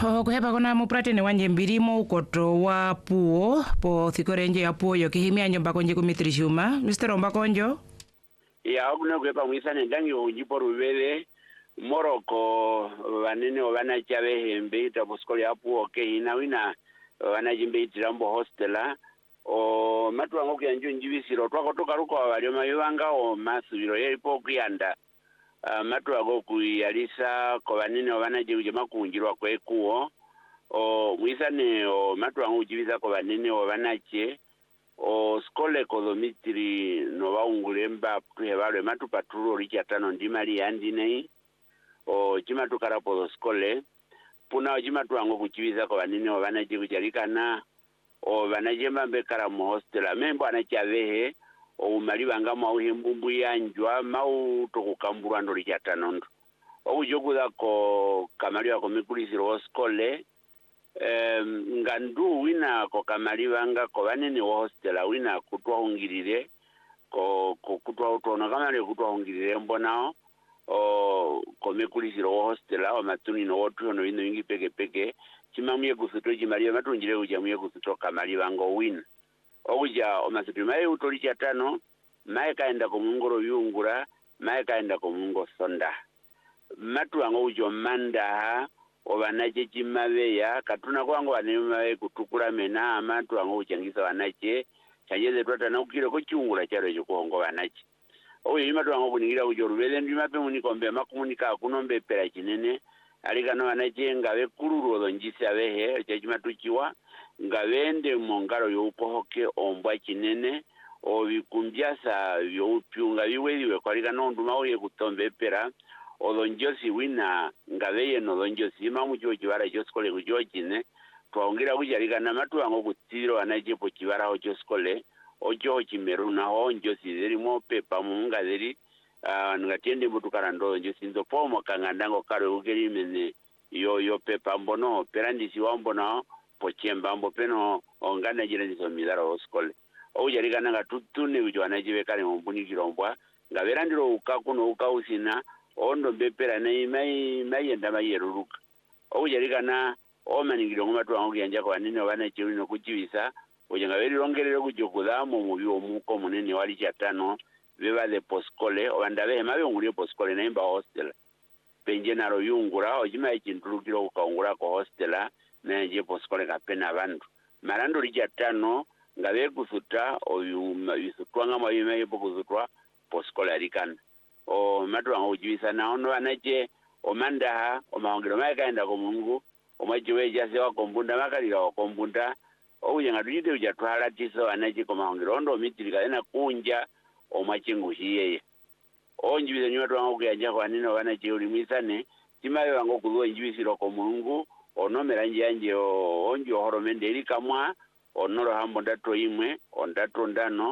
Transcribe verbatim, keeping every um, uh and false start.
kuhepa kona muprate ne wanje mbirimo ukoto wa puo po thikorenje ya puo yo kihimia nyomba konje kumitrishuma Mister Ombakonjo ya ogno kuhepa mwisane ndangi ujipo rubele moroko wanene wana chabe hembe tabuskoli ya puo ke hina wina wana jimbe itirambo hostela o matu wango kyanjo njibisiro twako toka ruko wali mayuwanga o masubiro yelipo kuyanda Uh, matu ago kuyalisa ko banene obanaje uje makunjirwa kwekuo o mwisane o matu angu ujibiza ko banene obanache o skole ko domitri no baungulemba tuhebalwe matu paturo licha tano ndimali yandinei o chimatu karapo skole puna chimatu angu kuchibiza ko banene obanaje kujalikana o banaje mambe kara mu hostela membo anachavehe o mali banga mau himbumbu yanjwa mau tokukambura ndo likyatanondo okujokuza ko kamali ako mikulisiro skole em ngandu wina ko kamali banga ko banene wo hostela wina kutwa hungirire ko kutwa utona kamali kutwa hungirire mbonao o ko mikulisiro wo hostela o matuni no wotu no ino ingi peke peke chimamye kusuto chimali matunjire kujamye kusuto kamali banga wina Oja omasitu mae utoli chatano mae kaenda ko mungoro yungura mae kaenda ko mungo sonda matu wango ujo manda obanaje chimabe ya katuna kwango anemabe kutukura mena matu wango uchangisa wanache chanyeze twata na ukire ko chungura charo cyo kongo wanache oyo imatu wango kuningira ujo rubele ndimape munikombe makumunika kunombe pera kinene alikano wanache ngabe kururo njisi abehe chachimatu chiwa ngabende mongaro yokohoke ombwa kinene obikumbyaza byopyunga biweliwe kwalika nonduma oye kutombe pera odonjosi wina ngabeye no donjosi mamu cyo kibara cyo skole kujo kine twaongira kujalika na matu wango kutiro anaje po kibara ho cyo skole ojo kimeruna ho njosi zeri mo pepa munga zeri uh, ngatende mutukara ndo njosi ndo pomo kangandango kare ugeri mene yo yo pepa mbono perandisi wambona pochemba ambo peno ongana jira ndiso midara oskole o jarika nanga tutune ujo anajibe kale mumbuni kirombwa ngaberandiro ukakuno ukausina ondo bepera nei mai mai enda mayeruruka o jarika na o maningiro ngoma twango kyanja kwa nini bana chiwino kujibisa oje ngaberi longerere kujokuda mu mubi omuko munene wali chatano beba de poskole obandabe mabe nguri poskole naimba hostel penje naro yungura ojima ikinturukiro ukaungura ko hostela nanje poskole kapena bantu marando lijatano ngabe kusuta oyu yisutwanga mayime yipo kusutwa poskole alikana o matu wango ujibisa na ono anaje o mandaha o maongero maikaenda ko mungu o majiwe jase wa kombunda makalira wa kombunda o yanga tujite ujatwala tiso anaje ko maongero ndo mitirika ena kunja o machingu hiye o njibisa nyuma wango kuyanja kwa nino wanaje ulimisane timawe wango kuzuwa njibisiro ko mungu onomera njanje onjo horomende ilikamwa onoro hambo ndato imwe ondato ndano